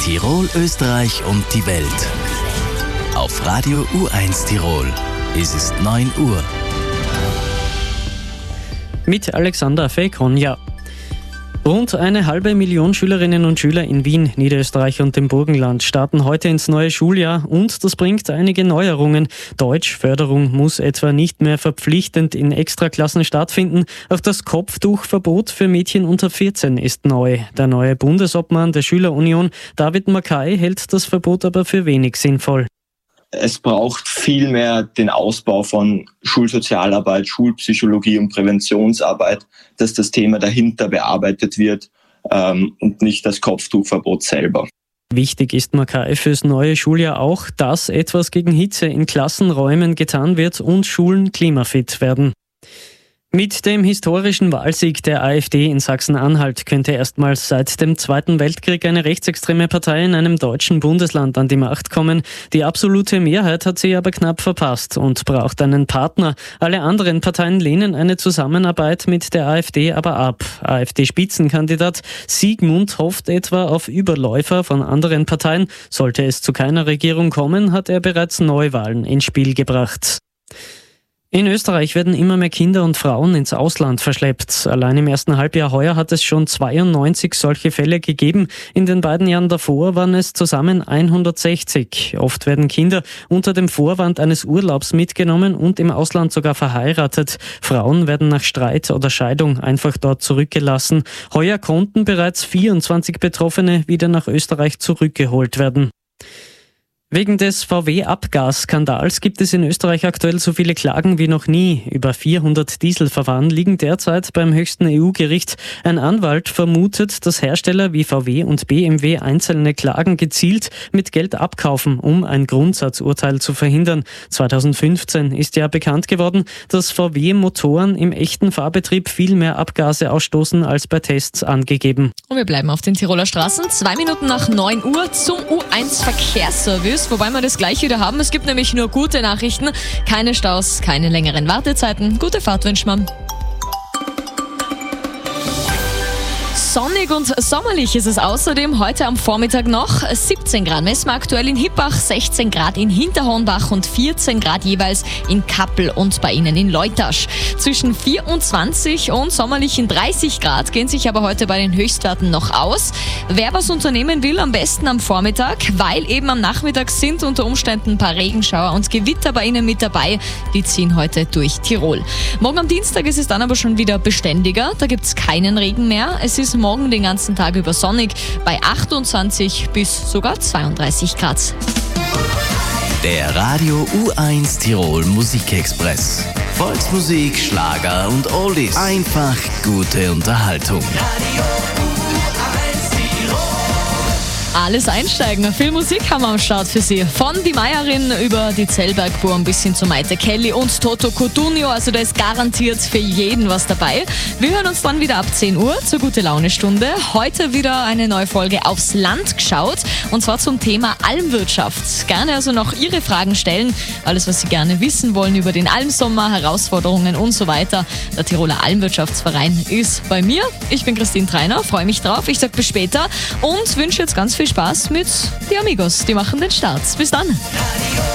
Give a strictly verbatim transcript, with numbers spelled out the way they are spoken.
Tirol, Österreich und die Welt. Auf Radio U eins Tirol. Es ist neun Uhr. Mit Alexander Fekonja. Rund eine halbe Million Schülerinnen und Schüler in Wien, Niederösterreich und dem Burgenland starten heute ins neue Schuljahr und das bringt einige Neuerungen. Deutschförderung muss etwa nicht mehr verpflichtend in Extraklassen stattfinden. Auch das Kopftuchverbot für Mädchen unter vierzehn ist neu. Der neue Bundesobmann der Schülerunion, David Mackay, hält das Verbot aber für wenig sinnvoll. Es braucht viel mehr den Ausbau von Schulsozialarbeit, Schulpsychologie und Präventionsarbeit, dass das Thema dahinter bearbeitet wird ähm, und nicht das Kopftuchverbot selber. Wichtig ist Mackay fürs neue Schuljahr auch, dass etwas gegen Hitze in Klassenräumen getan wird und Schulen klimafit werden. Mit dem historischen Wahlsieg der AfD in Sachsen-Anhalt könnte erstmals seit dem Zweiten Weltkrieg eine rechtsextreme Partei in einem deutschen Bundesland an die Macht kommen. Die absolute Mehrheit hat sie aber knapp verpasst und braucht einen Partner. Alle anderen Parteien lehnen eine Zusammenarbeit mit der AfD aber ab. AfD-Spitzenkandidat Siegmund hofft etwa auf Überläufer von anderen Parteien. Sollte es zu keiner Regierung kommen, hat er bereits Neuwahlen ins Spiel gebracht. In Österreich werden immer mehr Kinder und Frauen ins Ausland verschleppt. Allein im ersten Halbjahr heuer hat es schon zweiundneunzig solche Fälle gegeben. In den beiden Jahren davor waren es zusammen hundertsechzig. Oft werden Kinder unter dem Vorwand eines Urlaubs mitgenommen und im Ausland sogar verheiratet. Frauen werden nach Streit oder Scheidung einfach dort zurückgelassen. Heuer konnten bereits vierundzwanzig Betroffene wieder nach Österreich zurückgeholt werden. Wegen des V W-Abgasskandals gibt es in Österreich aktuell so viele Klagen wie noch nie. Über vierhundert Dieselverfahren liegen derzeit beim höchsten E U-Gericht. Ein Anwalt vermutet, dass Hersteller wie V W und B M W einzelne Klagen gezielt mit Geld abkaufen, um ein Grundsatzurteil zu verhindern. zweitausendfünfzehn ist ja bekannt geworden, dass V W-Motoren im echten Fahrbetrieb viel mehr Abgase ausstoßen als bei Tests angegeben. Und wir bleiben auf den Tiroler Straßen. Zwei Minuten nach neun Uhr zum U eins Verkehrsservice. Wobei wir das gleich wieder haben. Es gibt nämlich nur gute Nachrichten. Keine Staus, keine längeren Wartezeiten. Gute Fahrt wünscht man. Sonnig und sommerlich ist es außerdem heute am Vormittag noch. siebzehn Grad messen wir aktuell in Hippach, sechzehn Grad in Hinterhornbach und vierzehn Grad jeweils in Kappel und bei Ihnen in Leutasch. Zwischen vierundzwanzig und sommerlichen dreißig Grad gehen sich aber heute bei den Höchstwerten noch aus. Wer was unternehmen will, am besten am Vormittag, weil eben am Nachmittag sind unter Umständen ein paar Regenschauer und Gewitter bei Ihnen mit dabei. Die ziehen heute durch Tirol. Morgen am Dienstag ist es dann aber schon wieder beständiger. Da gibt es keinen Regen mehr. Es ist morgen den ganzen Tag über sonnig bei achtundzwanzig bis sogar zweiunddreißig Grad. Der Radio U eins Tirol Musikexpress. Volksmusik, Schlager und Oldies. Einfach gute Unterhaltung. Radio U eins Tirol. Alles einsteigen. Viel Musik haben wir am Start für Sie. Von Die Meierin über die Zellbergburm bis hin zu Maite Kelly und Toto Cutugno. Also da ist garantiert für jeden was dabei. Wir hören uns dann wieder ab zehn Uhr zur Gute-Laune-Stunde. Heute wieder eine neue Folge Aufs Land geschaut. Und zwar zum Thema Almwirtschaft. Gerne also noch Ihre Fragen stellen. Alles, was Sie gerne wissen wollen über den Almsommer, Herausforderungen und so weiter. Der Tiroler Almwirtschaftsverein ist bei mir. Ich bin Christine Treiner, freue mich drauf. Ich sage bis später und wünsche jetzt ganz viel Spaß mit Die Amigos. Die machen den Start. Bis dann.